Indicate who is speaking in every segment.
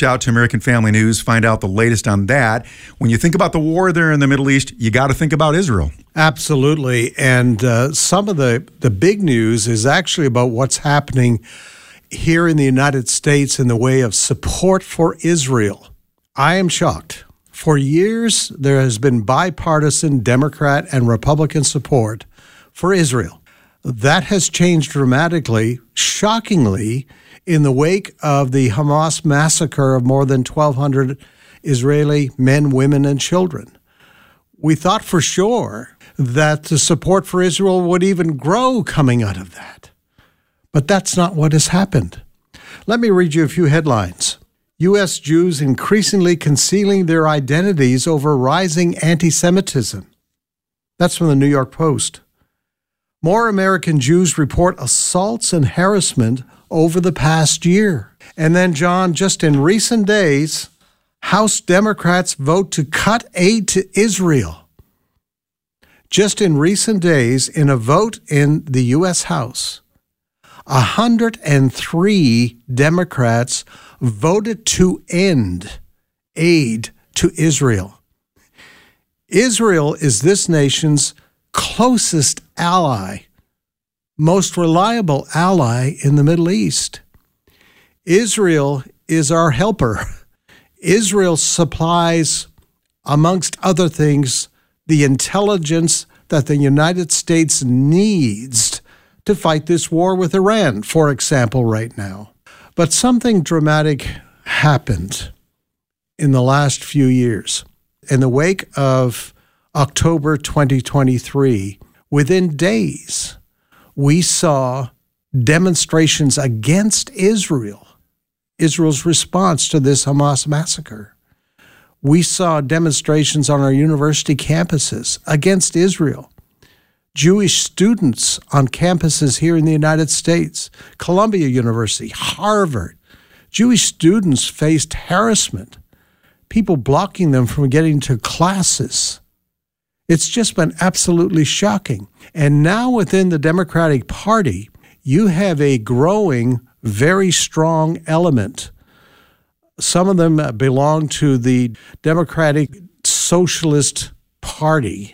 Speaker 1: reach out to American Family News, find out the latest on that. When you think about the war there in the Middle East, you got to think about Israel.
Speaker 2: Absolutely. And some of the big news is actually about what's happening here in the United States in the way of support for Israel. I am shocked. For years, there has been bipartisan Democrat and Republican support for Israel. That has changed dramatically, shockingly, in the wake of the Hamas massacre of more than 1,200 Israeli men, women, and children. We thought for sure that the support for Israel would even grow coming out of that. But that's not what has happened. Let me read you a few headlines. U.S. Jews increasingly concealing their identities over rising anti-Semitism. That's from the New York Post. More American Jews report assaults and harassment over the past year. And then, John, just in recent days, House Democrats vote to cut aid to Israel. Just in recent days, in a vote in the U.S. House, 103 Democrats voted to end aid to Israel. Israel is this nation's closest ally, most reliable ally in the Middle East. Israel is our helper. Israel supplies, amongst other things, the intelligence that the United States needs to fight this war with Iran, for example, right now. But something dramatic happened in the last few years. In the wake of October 2023, within days, we saw demonstrations against Israel, Israel's response to this Hamas massacre. We saw demonstrations on our university campuses against Israel. Jewish students on campuses here in the United States, Columbia University, Harvard, Jewish students faced harassment, people blocking them from getting to classes. It's just been absolutely shocking. And now within the Democratic Party, you have a growing, very strong element. Some of them belong to the Democratic Socialist Party.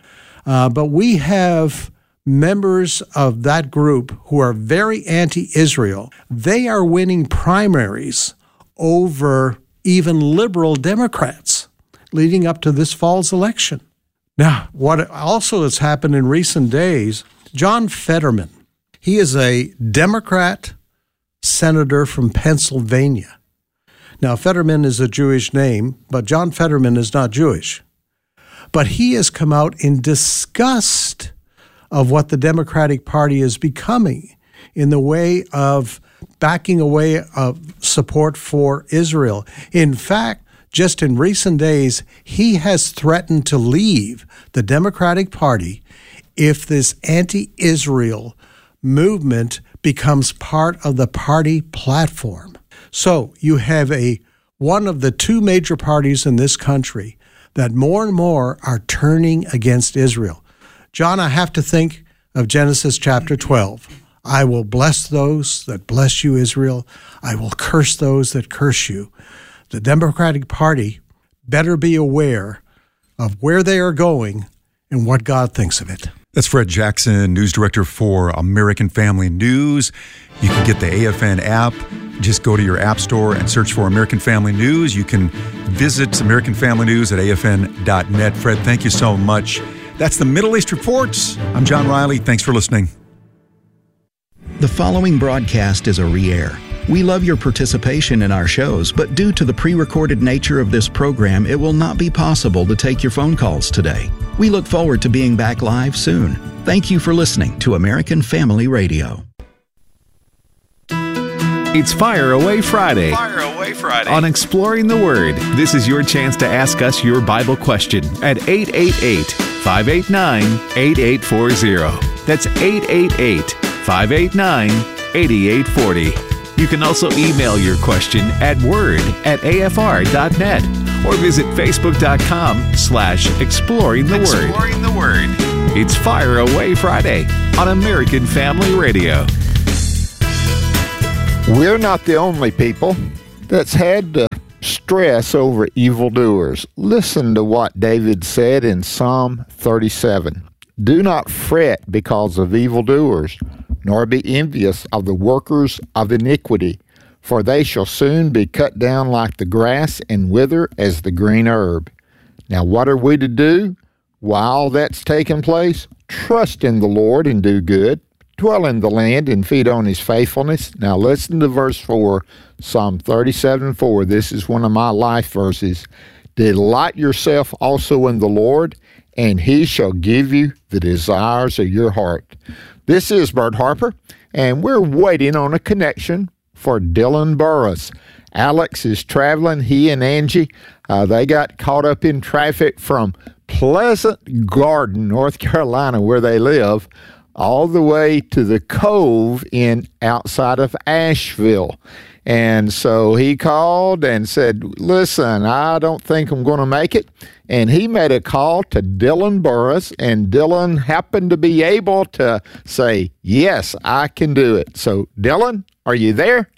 Speaker 2: But we have members of that group who are very anti-Israel. They are winning primaries over even liberal Democrats leading up to this fall's election. Now, what also has happened in recent days, John Fetterman, he is a Democrat senator from Pennsylvania. Now, Fetterman is a Jewish name, but John Fetterman is not Jewish. But he has come out in disgust of what the Democratic Party is becoming in the way of backing away of support for Israel. In fact, just in recent days, he has threatened to leave the Democratic Party if this anti-Israel movement becomes part of the party platform. So you have one of the two major parties in this country that more and more are turning against Israel. John, I have to think of Genesis chapter 12. I will bless those that bless you, Israel. I will curse those that curse you. The Democratic Party better be aware of where they are going and what God thinks of it.
Speaker 1: That's Fred Jackson, news director for American Family News. You can get the AFN app. Just go to your app store and search for American Family News. You can visit American Family News at afn.net. Fred, thank you so much. That's the Middle East Reports. I'm John Riley. Thanks for listening.
Speaker 3: The following broadcast is a re-air. We love your participation in our shows, but due to the pre-recorded nature of this program, it will not be possible to take your phone calls today. We look forward to being back live soon. Thank you for listening to American Family Radio.
Speaker 4: It's Fire Away Friday.
Speaker 5: Fire Away Friday.
Speaker 4: On Exploring the Word. This is your chance to ask us your Bible question at 888-589-8840. That's 888-589-8840. You can also email your question at word@afr.net or visit facebook.com/exploring the word.
Speaker 5: Exploring the Word.
Speaker 4: It's Fire Away Friday on American Family Radio.
Speaker 6: We're not the only people that's had
Speaker 5: stress over evildoers. Listen to what David said in Psalm 37. Do not fret because of evildoers, nor be envious of the workers of iniquity, for they shall soon be cut down like the grass and wither as the green herb. Now, what are we to do while that's taking place? Trust in the Lord and do good. Dwell in the land and feed on his faithfulness. Now, listen to verse 4, Psalm 37:4. This is one of my life verses. Delight yourself also in the Lord, and he shall give you the desires of your heart. This is Bert Harper, and we're waiting on a connection for Dylan Burris. Alex is traveling. He and Angie, they got caught up in traffic from Pleasant Garden, North Carolina, where they live, all the way to the Cove outside of Asheville. And so he called and said, listen, I don't think I'm going to make it. And he made a call to Dylan Burris, and Dylan happened to be able to say, yes, I can do it. So, Dylan, are you there?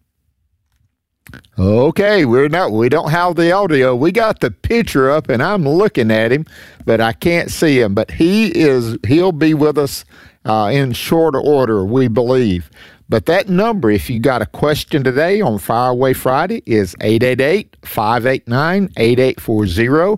Speaker 5: Okay, we don't have the audio. We got the picture up, and I'm looking at him, but I can't see him. But he'll be with us in short order, we believe. But that number, if you got a question today on Fire Away Friday, is 888-589-8840,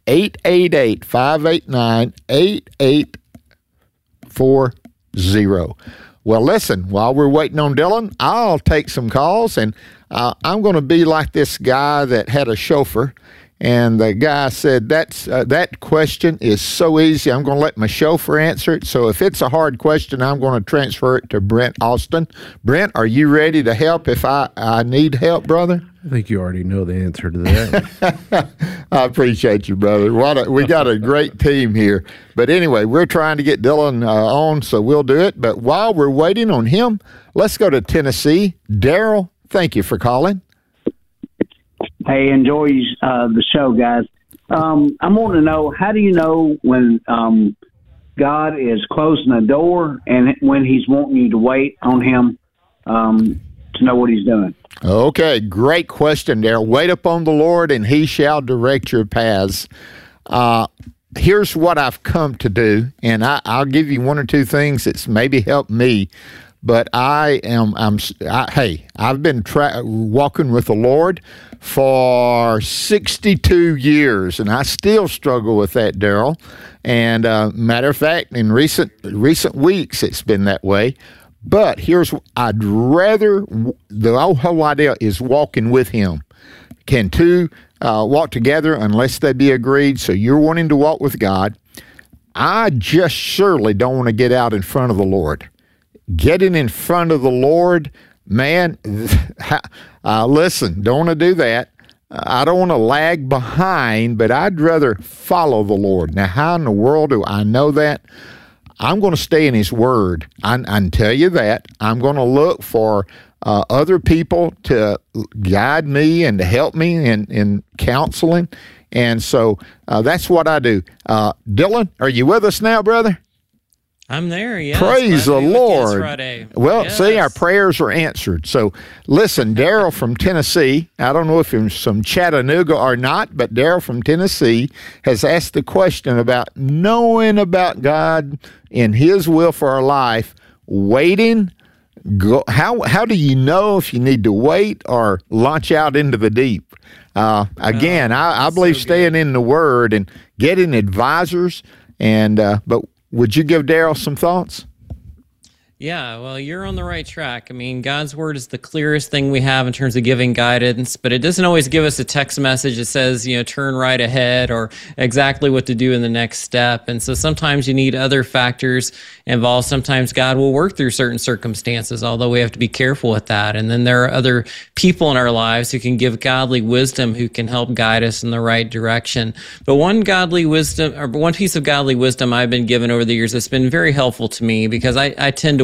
Speaker 5: 888-589-8840. Well, listen, while we're waiting on Dylan, I'll take some calls, and I'm going to be like this guy that had a chauffeur, and the guy said, that question is so easy, I'm going to let my chauffeur answer it. So if it's a hard question, I'm going to transfer it to Brent Austin. Brent, are you ready to help if I need help, brother?
Speaker 6: I think you already know the answer to that.
Speaker 5: I appreciate you, brother. We got a great team here. But anyway, we're trying to get Dylan on, so we'll do it. But while we're waiting on him, let's go to Tennessee. Daryl, thank you for calling.
Speaker 7: Hey, enjoy the show, guys. I want to know, how do you know when God is closing a door and when he's wanting you to wait on him to know what he's doing?
Speaker 5: Okay, great question, Daryl. Wait upon the Lord, and he shall direct your paths. Here's what I've come to do, and I'll give you one or two things that's maybe helped me. But I've been walking with the Lord for 62 years, and I still struggle with that, Daryl. And matter of fact, in recent weeks, it's been that way. But I'd rather, the whole idea is walking with him. Can two walk together unless they be agreed? So you're wanting to walk with God. I just surely don't want to get out in front of the Lord. Getting in front of the Lord, man, listen, don't want to do that. I don't want to lag behind, but I'd rather follow the Lord. Now, how in the world do I know that? I'm going to stay in his word. I can tell you that. I'm going to look for other people to guide me and to help me in counseling. And so that's what I do. Dylan, are you with us now, brother?
Speaker 8: I'm there, yes.
Speaker 5: Praise the Lord. Well,
Speaker 8: yes.
Speaker 5: See, our prayers are answered. So, listen, Daryl from Tennessee, I don't know if he's from Chattanooga or not, but Daryl from Tennessee has asked the question about knowing about God and his will for our life, waiting. How do you know if you need to wait or launch out into the deep? Again, I believe so staying in the Word and getting advisors, and but would you give Daryl some thoughts?
Speaker 8: Yeah, well, you're on the right track. I mean, God's Word is the clearest thing we have in terms of giving guidance, but it doesn't always give us a text message that says, turn right ahead or exactly what to do in the next step. And so sometimes you need other factors involved. Sometimes God will work through certain circumstances, although we have to be careful with that. And then there are other people in our lives who can give godly wisdom, who can help guide us in the right direction. But one piece of godly wisdom I've been given over the years that's been very helpful to me, because I tend to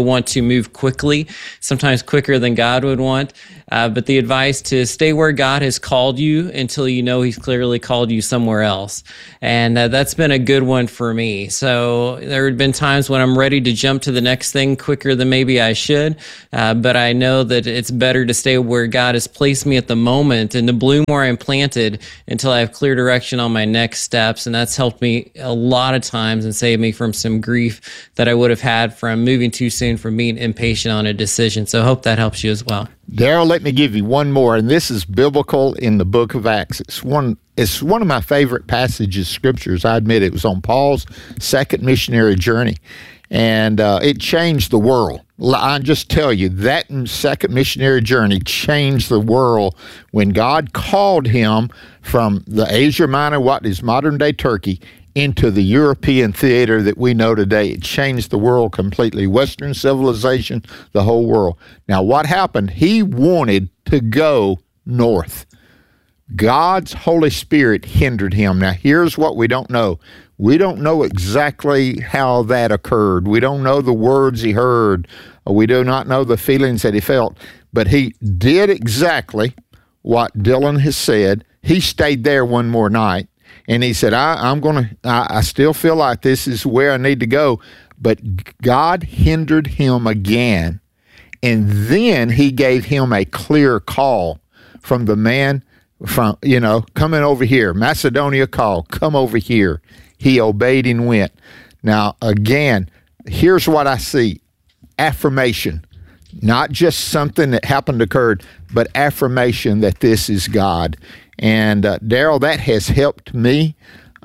Speaker 8: want to move quickly, sometimes quicker than God would want. But the advice to stay where God has called you until you know he's clearly called you somewhere else. And that's been a good one for me. So there have been times when I'm ready to jump to the next thing quicker than maybe I should. But I know that it's better to stay where God has placed me at the moment and to bloom where I'm planted until I have clear direction on my next steps. And that's helped me a lot of times and saved me from some grief that I would have had from moving too soon, from being impatient on a decision. So I hope that helps you as well.
Speaker 5: Daryl, let me give you one more, and this is biblical in the book of Acts. It's one of my favorite passages, scriptures. I admit it was on Paul's second missionary journey, and it changed the world. I just tell you, that second missionary journey changed the world when God called him from the Asia Minor, what is modern-day Turkey, into the European theater that we know today. It changed the world completely. Western civilization, the whole world. Now, what happened? He wanted to go north. God's Holy Spirit hindered him. Now, here's what we don't know. We don't know exactly how that occurred. We don't know the words he heard. We do not know the feelings that he felt. But he did exactly what Dylan has said. He stayed there one more night. And he said, I still feel like this is where I need to go. But God hindered him again. And then he gave him a clear call from the man from, coming over here. Macedonia call, come over here. He obeyed and went. Now, again, here's what I see. Affirmation. Not just something that happened occurred, but affirmation that this is God. And Daryl, that has helped me.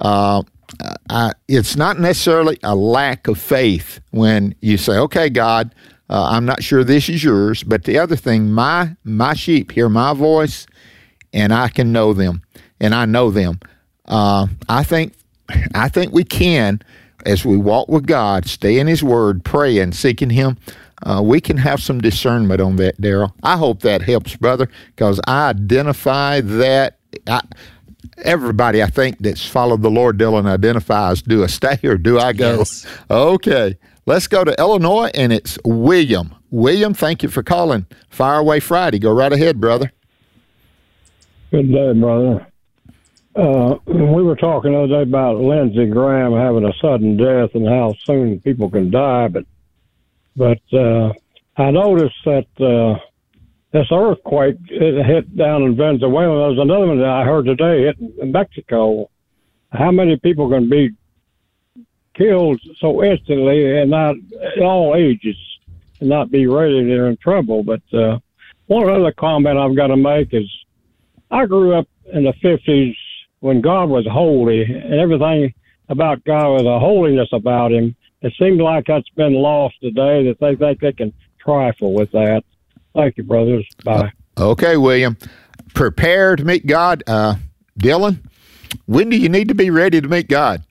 Speaker 5: It's not necessarily a lack of faith when you say, okay, God, I'm not sure this is yours. But the other thing, my sheep hear my voice, and I can know them, and I know them. I think we can, as we walk with God, stay in His Word, pray and seeking Him, we can have some discernment on that, Daryl. I hope that helps, brother, because I identify that. Everybody, I think, that's followed the Lord, Dylan, identifies, do I stay or do I go?
Speaker 8: Yes.
Speaker 5: Okay, let's go to Illinois, and it's William. William, thank you for calling Fire Away Friday. Go right ahead, brother.
Speaker 9: Good day, brother. We were talking the other day about Lindsey Graham having a sudden death and how soon people can die, but I noticed that this earthquake, it hit down in Venezuela. There's another one that I heard today hit in Mexico. How many people can be killed so instantly and not at all ages and not be ready they're in trouble? But one other comment I've got to make is I grew up in the 50s when God was holy and everything about God was a holiness about him. It seems like that's been lost today, that they think they can trifle with that. Thank you, brothers. Bye.
Speaker 5: Okay, William. Prepare to meet God. Dylan, when do you need to be ready to meet God?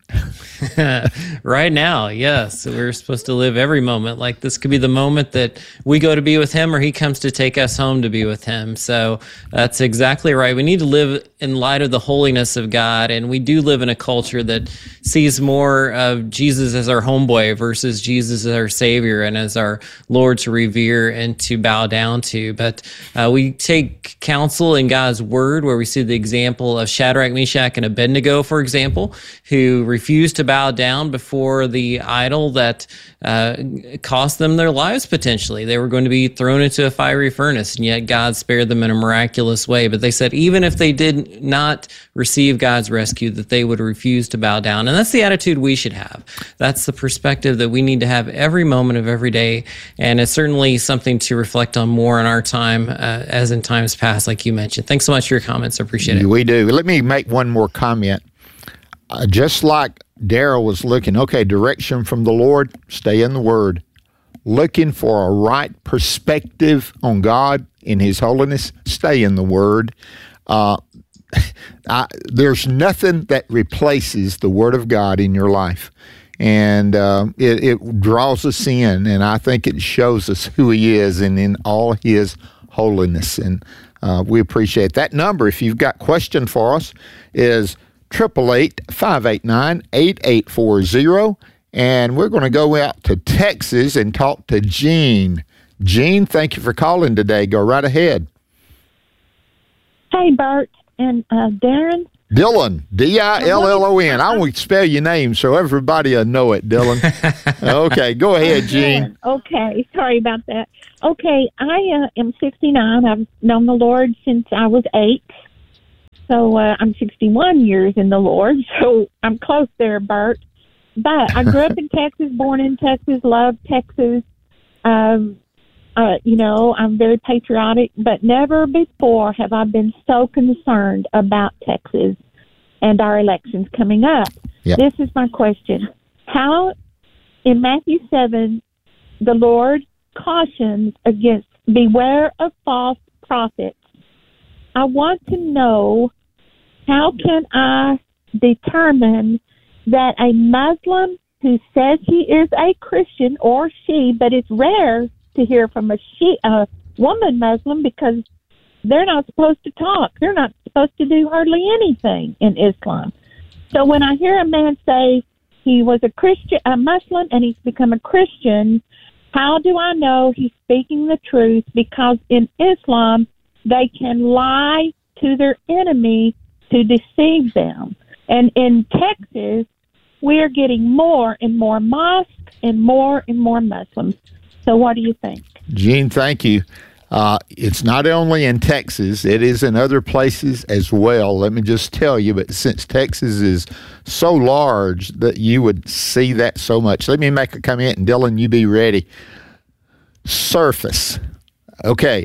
Speaker 8: Right now, yes. We're supposed to live every moment. Like this could be the moment that we go to be with him or he comes to take us home to be with him. So that's exactly right. We need to live in light of the holiness of God. And we do live in a culture that sees more of Jesus as our homeboy versus Jesus as our Savior and as our Lord to revere and to bow down to. But we take counsel in God's word, where we see the example of Shadrach, Meshach, and Abednego, for example, who refused to bow down before the idol that cost them their lives potentially. They were going to be thrown into a fiery furnace, and yet God spared them in a miraculous way. But they said even if they did not receive God's rescue, that they would refuse to bow down. And that's the attitude we should have. That's the perspective that we need to have every moment of every day. And it's certainly something to reflect on more in our time as in times past, like you mentioned. Thanks so much for your comments. I appreciate it.
Speaker 5: We do. Let me make one more comment. Just like Daryl was looking, okay, direction from the Lord, stay in the Word. Looking for a right perspective on God in His holiness, stay in the Word. There's nothing that replaces the Word of God in your life. And it draws us in, and I think it shows us who He is and in all His holiness. And we appreciate that. Number, if you've got a question for us, is 888-589-8840. And we're going to go out to Texas and talk to Gene. Gene, thank you for calling today. Go right ahead.
Speaker 10: Hey, Bert and Darren.
Speaker 5: Dylan, Dillon. I won't spell your name so everybody will know it, Dylan. Okay, go ahead, Gene.
Speaker 10: Okay, sorry about that. Okay, I am 69. I've known the Lord since I was 8. So I'm 61 years in the Lord, so I'm close there, Bert. But I grew up in Texas, born in Texas, love Texas. I'm very patriotic, but never before have I been so concerned about Texas and our elections coming up.
Speaker 5: Yep.
Speaker 10: This is my question. How, in Matthew 7, the Lord cautions against beware of false prophets. I want to know, how can I determine that a Muslim who says he is a Christian, or she, but it's rare to hear from a woman Muslim because they're not supposed to talk. They're not supposed to do hardly anything in Islam. So when I hear a man say he was a Muslim, and he's become a Christian, how do I know he's speaking the truth? Because in Islam, they can lie to their enemy to deceive them. And in Texas, we are getting more and more mosques and more Muslims. So what do you think?
Speaker 5: Gene, thank you. It's not only in Texas, it is in other places as well. Let me just tell you, but since Texas is so large that you would see that so much. Let me make a comment, and Dylan, you be ready. Surface. Okay.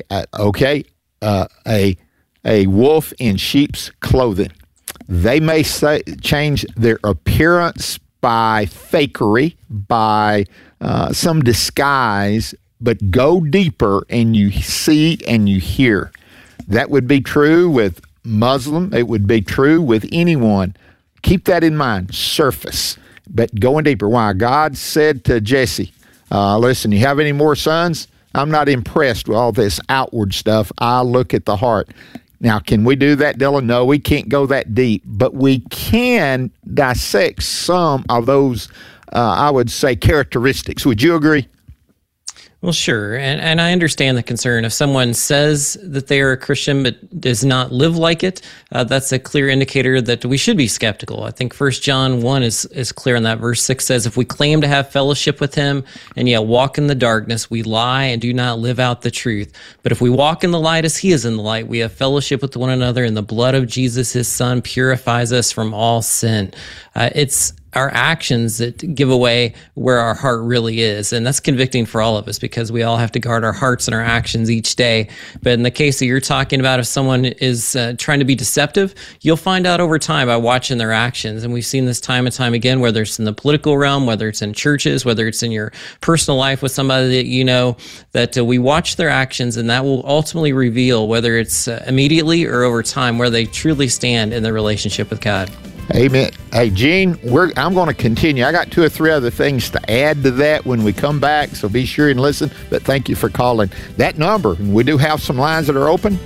Speaker 5: A wolf in sheep's clothing. They may change their appearance by fakery, by some disguise, but go deeper and you see and you hear. That would be true with Muslim. It would be true with anyone. Keep that in mind. Surface, but going deeper. Why? God said to Jesse, listen, you have any more sons? I'm not impressed with all this outward stuff. I look at the heart. Now, can we do that, Dylan? No, we can't go that deep, but we can dissect some of those, I would say, characteristics. Would you agree?
Speaker 8: Well, sure. And I understand the concern. If someone says that they are a Christian but does not live like it, that's a clear indicator that we should be skeptical. I think 1 John 1 is clear on that. Verse 6 says, if we claim to have fellowship with him and yet walk in the darkness, we lie and do not live out the truth. But if we walk in the light as he is in the light, we have fellowship with one another, and the blood of Jesus, his son, purifies us from all sin. It's our actions that give away where our heart really is. And that's convicting for all of us because we all have to guard our hearts and our actions each day. But in the case that you're talking about, if someone is trying to be deceptive, you'll find out over time by watching their actions. And we've seen this time and time again, whether it's in the political realm, whether it's in churches, whether it's in your personal life with somebody that you know, that we watch their actions, and that will ultimately reveal whether it's immediately or over time where they truly stand in their relationship with God.
Speaker 5: Amen. Hey, Gene, I'm going to continue. I got 2 or 3 other things to add to that when we come back, so be sure and listen. But thank you for calling. That number, we do have some lines that are open,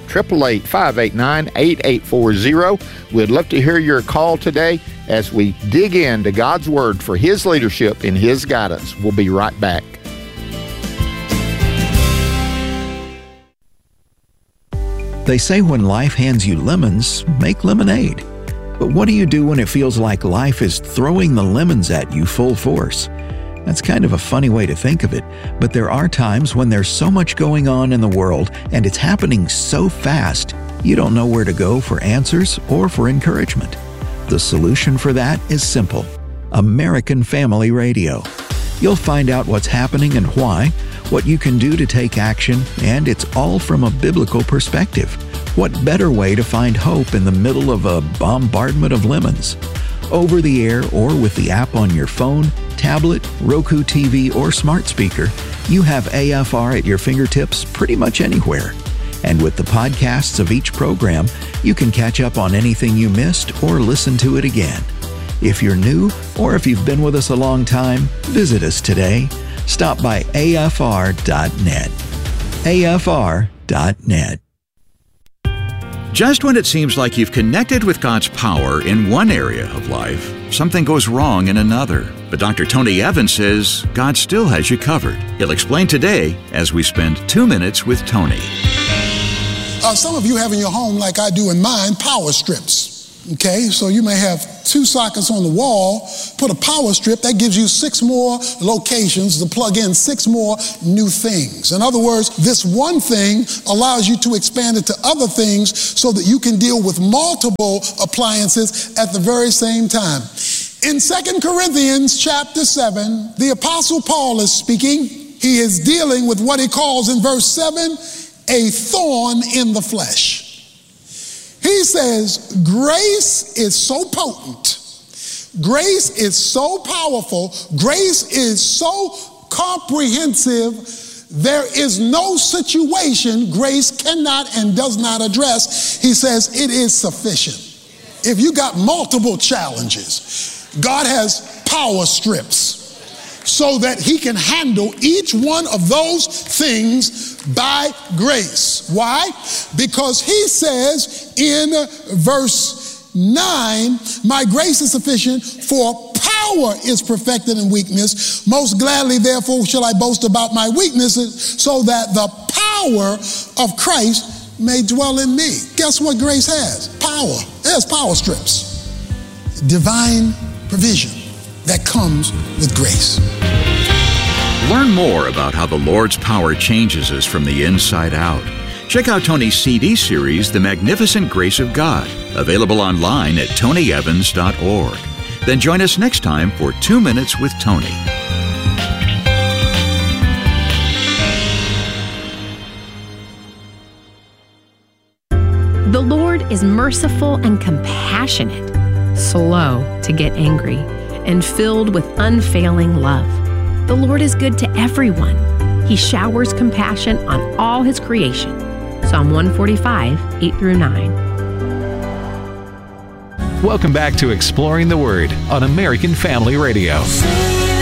Speaker 5: 888-589-8840. We'd love to hear your call today as we dig into God's Word for His leadership and His guidance. We'll be right back.
Speaker 3: They say when life hands you lemons, make lemonade. But what do you do when it feels like life is throwing the lemons at you full force? That's kind of a funny way to think of it, but there are times when there's so much going on in the world and it's happening so fast, you don't know where to go for answers or for encouragement. The solution for that is simple: American Family Radio. You'll find out what's happening and why, what you can do to take action, and it's all from a biblical perspective. What better way to find hope in the middle of a bombardment of lemons? Over the air or with the app on your phone, tablet, Roku TV, or smart speaker, you have AFR at your fingertips pretty much anywhere. And with the podcasts of each program, you can catch up on anything you missed or listen to it again. If you're new or if you've been with us a long time, visit us today. Stop by afr.net. afr.net. Just when it seems like you've connected with God's power in one area of life, something goes wrong in another. But Dr. Tony Evans says God still has you covered. He'll explain today as we spend 2 minutes with Tony.
Speaker 11: Some of you have in your home, like I do in mine, power strips. Okay, so you may have 2 sockets on the wall, put a power strip, that gives you 6 more locations to plug in 6 more new things. In other words, this one thing allows you to expand it to other things so that you can deal with multiple appliances at the very same time. In 2 Corinthians chapter 7, the Apostle Paul is speaking. He is dealing with what he calls in verse 7, a thorn in the flesh. He says, grace is so potent, grace is so powerful, grace is so comprehensive, there is no situation grace cannot and does not address. He says it is sufficient. If you got multiple challenges, God has power strips so that he can handle each one of those things by grace. Why? Because he says in verse 9, my grace is sufficient, for power is perfected in weakness. Most gladly, therefore, shall I boast about my weaknesses, so that the power of Christ may dwell in me. Guess what grace has? Power. It has power strips. Divine provision that comes with grace.
Speaker 3: Learn more about how the Lord's power changes us from the inside out. Check out Tony's CD series, The Magnificent Grace of God, available online at tonyevans.org. Then join us next time for 2 Minutes with Tony.
Speaker 12: The Lord is merciful and compassionate, slow to get angry, and filled with unfailing love. The Lord is good to everyone. He showers compassion on all his creation. Psalm 145, 8-9.
Speaker 4: Welcome back to Exploring the Word on American Family Radio.